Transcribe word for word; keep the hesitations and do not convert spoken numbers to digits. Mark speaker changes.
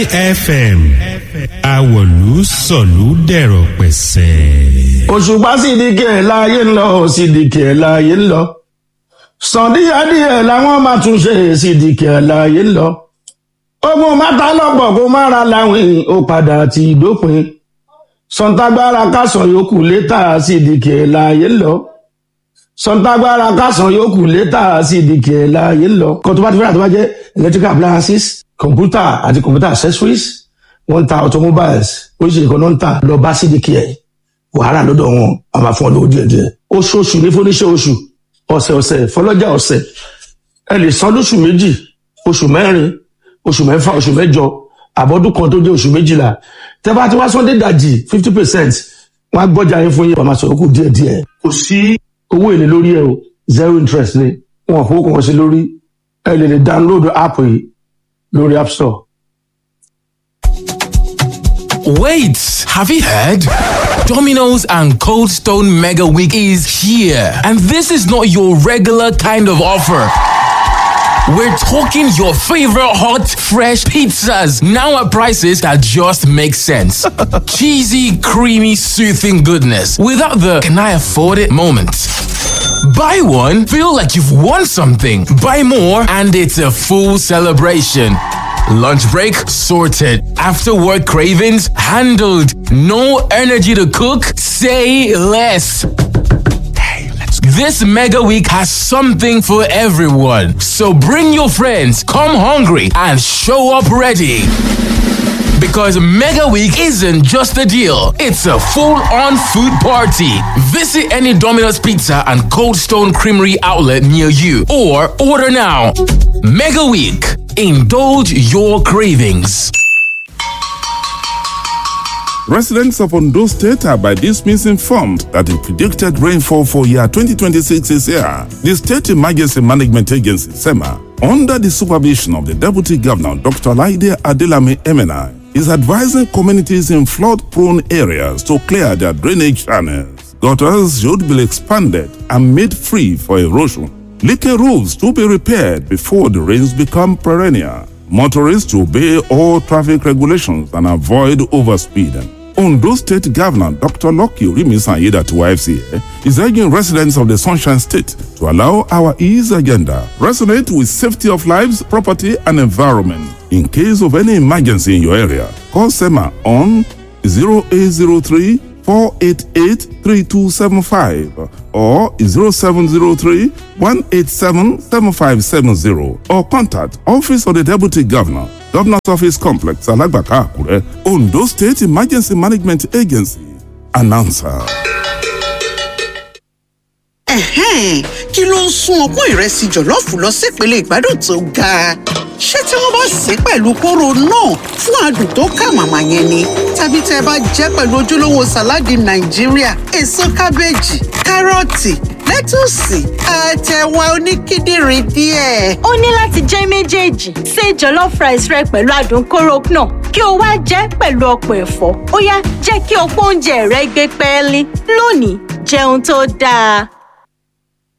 Speaker 1: F M Awolu sọ̀lú dẹ̀rọ̀ pẹ̀sẹ̀.
Speaker 2: Òṣùpá sídìkì ẹ̀ láàyè ń lọ sídìkì ẹ̀ láàyè ń lọ sàn díẹ̀díẹ̀ làwọn máa tún ṣe sídìkì ẹ̀ láàyè ń lọ ogun mátà lọ́pọ̀ kó má ra láwìn ó padà ti dópin sọ̀ǹtàgbára kásán yòókù létà sídìkì ẹ̀ láàyè ń lọ sọ̀ǹtàgbára kásán yòókù létà sídìkì ẹ̀ láàyè ń lọ kó tó bá ti fẹ́ràn tó bá jẹ́ electrical appliances computer àti computer accessories wọ́n ń ta automobiles oríṣiríṣi kan náà ń tà lọ bá sídìkì ẹ̀ wàhálà lọ́dọ̀ wọn a máa fún ọ lówó díẹ̀ díẹ̀ oṣooṣù ní fúnníṣẹ́ oṣù ọ̀sẹ̀ ọ̀sẹ̀ fọlọ́jà ọ̀sẹ̀ ẹ lè san lóṣù méjì oṣù mẹ́rin oṣù mẹ́fà oṣù mẹ́jọ àbọ̀dún kan tó jẹ́ oṣù méjìlá tẹ́ bá ti wá sunday dajì fifty percent wọ́n á gbọ́jà yín fún yín wọ́n máa sọ̀rọ̀ kù díẹ̀ díẹ̀ kò sí owó èlé lórí ẹ o zero interest ni wọn kò kàn sí lórí ẹ lè lè download app yìí lórí app store.
Speaker 3: Wait, have you heard? Domino's and Cold Stone Mega Week is here. And this is not your regular kind of offer. We're talking your favorite hot, fresh pizzas now at prices that just make sense. Cheesy, creamy, soothing goodness without the can I afford it moment. Buy one, feel like you've won something. Buy more, and it's a full celebration. Lunch break sorted. After work cravings handled. No energy to cook? Say less. Hey, let's go. This mega week has something for everyone. So bring your friends, come hungry, and show up ready. Because Mega Week isn't just a deal, it's a full-on food party. Visit any Domino's Pizza and Cold Stone Creamery outlet near you or order now. Mega Week. Indulge your cravings.
Speaker 4: Residents of Ondo State are by this means informed that the predicted rainfall for year twenty twenty-six is here. The State Emergency Management Agency, SEMA, under the supervision of the Deputy Governor, Doctor Laide Adelame Emena, is advising communities in flood-prone areas to clear their drainage channels. Gutters should be expanded and made free for erosion. Leaking roofs to be repaired before the rains become perennial. Motorists to obey all traffic regulations and avoid overspeeding. Ondo State Governor Doctor Lucky Rimisanyida to Y F C A is urging residents of the Sunshine State to allow our ease agenda resonate with safety of lives, property, and environment. In case of any emergency in your area, call SEMA on zero eight zero three, four eight eight, three two seven five or zero seven zero three, one eight seven, seven five seven zero or contact Office of the Deputy Governor, Governor's Office Complex, Alagbaka, Akure, Ondo State Emergency Management Agency. Announcer.
Speaker 5: Ẹ̀hẹ́n, kí ló ń sún ọpọ́n ìrẹsì jọ̀lọ́ọ̀fù lọ sípele ìgbádùn tó ga? Ṣé tí wọ́n bá sè é pẹ̀lú kóró náà fún adùn tó kà màmá yẹn ni? Tàbí tẹ́ ẹ bá jẹ́ pẹ̀lú ojúlówó sàláàdì Nàìjíríà, èso kábéèjì, kárọ̀tì, lẹ́tùsì, àtẹ̀wà oníkíndìnrín díẹ̀.
Speaker 6: Ó ní láti jẹ́ méjèèjì. Ṣé jollof rice rẹ pẹ̀lú adùn kóró náà kí o wá jẹ́ pẹ̀lú ọ̀pọ̀ ẹ̀fọ́. Ó yá, jẹ́ kí ọ̀pọ̀ oúnjẹ rẹ gbé pẹ́ẹ́lí. Lónìí, jẹun tó dáa.